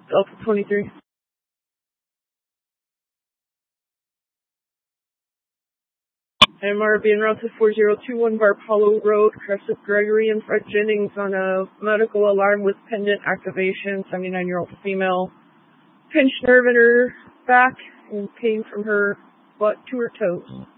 Delta 23. MR being route to 4021 Barb Hollow Road, Crescent Gregory and Fred Jennings on a medical alarm with pendant activation. 79-year-old female. Pinched nerve in her back and pain from her butt to her toes.